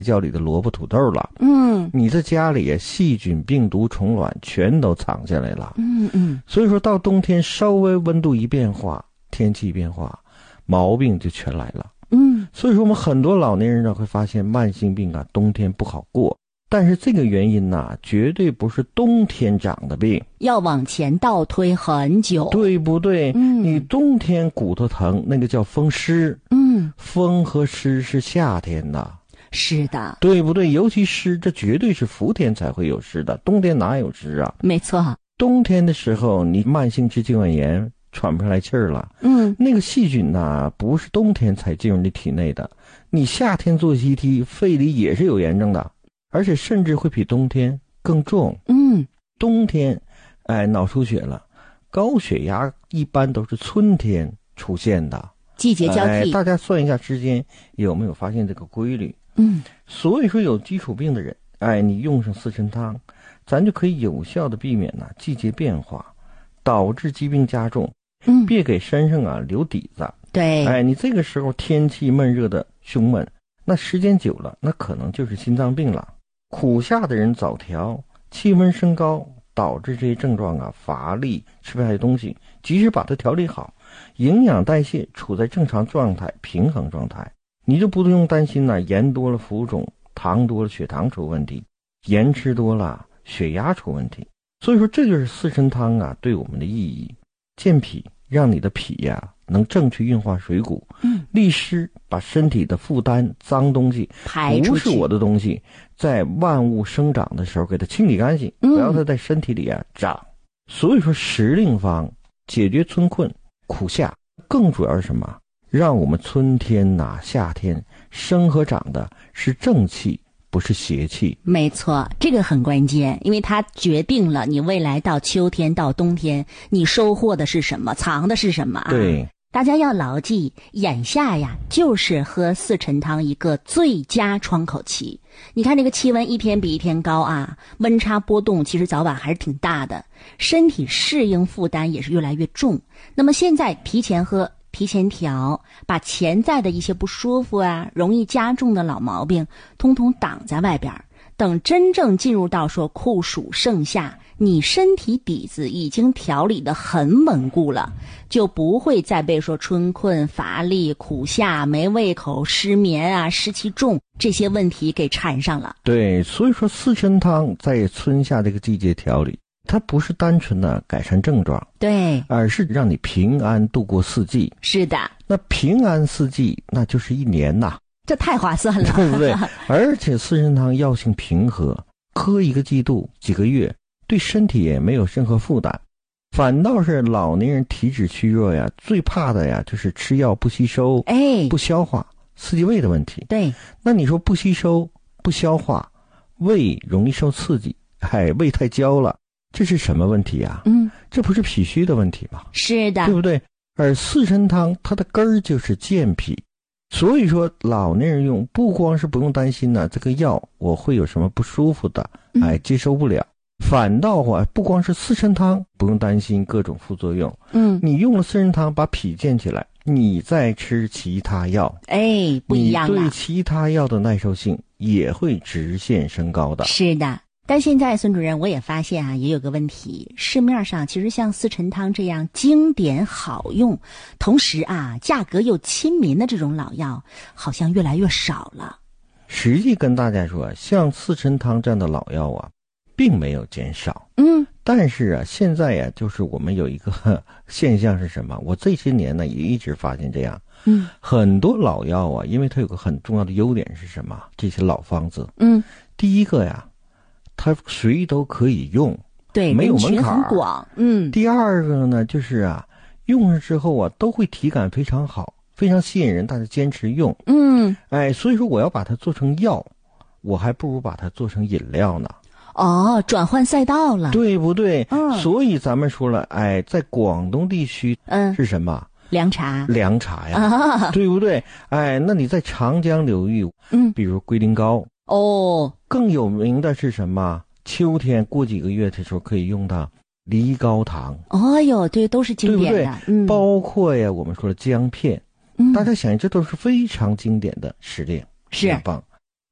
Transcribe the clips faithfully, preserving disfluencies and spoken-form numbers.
窖里的萝卜土豆了。 嗯， 你在家里细菌病毒虫卵全都藏下来了。 嗯嗯， 所以说到冬天稍微温度一变化，天气一变化，毛病就全来了。 嗯， 所以说我们很多老年人呢会发现慢性病啊冬天不好过，但是这个原因呢绝对不是冬天长的病， 要往前倒推很久， 对不对？ 嗯， 你冬天骨头疼那个叫风湿， 嗯， 风和湿是夏天的， 是的， 对不对？尤其湿，这绝对是伏天才会有湿的，冬天哪有湿啊？ 没错。 冬天的时候你慢性支气管炎喘不上来气儿了， 嗯， 那个细菌呢不是冬天才进入你体内的，你夏天做 C T 肺里也是有炎症的，而且甚至会比冬天更重。 嗯， 冬天哎脑出血了，高血压一般都是春天出现的， 季节交替、 哎、大家算一下时间有没有发现这个规律？ 嗯， 所以说有基础病的人，哎，你用上四神汤，咱就可以有效的避免呢季节变化导致疾病加重。 嗯， 别给身上啊留底子。 对， 哎，你这个时候天气闷热的胸闷，那时间久了，那可能就是心脏病了。苦夏的人早调，气温升高，导致这些症状啊，乏力，吃不下东西。即使把它调理好，营养代谢处在正常状态、平衡状态，你就不用担心呢、啊，盐多了浮肿，糖多了血糖出问题，盐吃多了血压出问题。所以说，这就是四神汤啊对我们的意义。健脾，让你的脾呀、啊、能正确运化水谷， 嗯， 利湿，把身体的负担、脏东西排出去， 不是我的东西，在万物生长的时候给它清理干净， 嗯、 不要它在身体里啊长。所以说，时令方解决春困、苦夏，更主要是什么？让我们春天呐、啊、夏天生和长的是正气。不是邪气。 没错，这个很关键，因为它决定了你未来到秋天到冬天你收获的是什么，藏的是什么啊。 对， 大家要牢记，眼下呀就是喝四陈汤一个最佳窗口期。你看这个气温一天比一天高啊，温差波动其实早晚还是挺大的，身体适应负担也是越来越重。那么现在提前喝，提前调，把潜在的一些不舒服啊，容易加重的老毛病通通挡在外边，等真正进入到说酷暑盛夏，你身体底子已经调理得很稳固了，就不会再被说春困、乏力、苦夏、没胃口、失眠啊、湿气重这些问题给缠上了。 对，所以说四神汤在春夏这个季节调理，它不是单纯的改善症状， 对， 而是让你平安度过四季。 是的， 那平安四季那就是一年呐， 这太划算了， 对不对？而且四神汤药性平和，喝一个季度几个月，对身体也没有任何负担。反倒是老年人体质虚弱呀，最怕的呀就是吃药不吸收， 哎， 不消化，刺激胃的问题。 对， 那你说不吸收不消化，胃容易受刺激，哎，胃太焦了，这是什么问题啊？ 嗯， 这不是脾虚的问题吗？ 是的， 对不对？而四神汤它的根儿就是健脾，所以说老年人用不光是不用担心呢、啊，这个药我会有什么不舒服的，哎，接受不了。嗯，反倒啊，不光是四神汤不用担心各种副作用， 嗯，你用了四神汤把脾健起来，你再吃其他药， 哎，不一样了， 你对其他药的耐受性也会直线升高的。 是的。但现在孙主任我也发现啊，也有个问题，市面上其实像四陈汤这样经典好用，同时啊价格又亲民的这种老药，好像越来越少了。 实际跟大家说，像四陈汤这样的老药啊，并没有减少。 嗯， 但是啊，现在呀、啊，就是我们有一个呵现象是什么？我这些年呢也一直发现这样。 嗯， 很多老药啊，因为它有个很重要的优点是什么？这些老方子， 嗯， 第一个呀，它谁都可以用， 对， 没有门槛， 很广。嗯， 第二个呢，就是啊，用上之后啊，都会体感非常好，非常吸引人，大家坚持用。 嗯， 哎，所以说我要把它做成药，我还不如把它做成饮料呢。 哦，转换赛道了， 对不对？ 嗯， 所以咱们说了，哎，在广东地区， 嗯， 是什么？ 凉茶， 凉茶呀， 啊， 对不对？哎，那你在长江流域， 嗯， 比如龟苓膏， 哦， 更有名的是什么？秋天过几个月的时候可以用到梨膏糖。 哦哟，对，都是经典的， 对不对？ 嗯， 包括呀，我们说的姜片， 嗯， 大家想，这都是非常经典的时令， 是棒。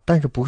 但是不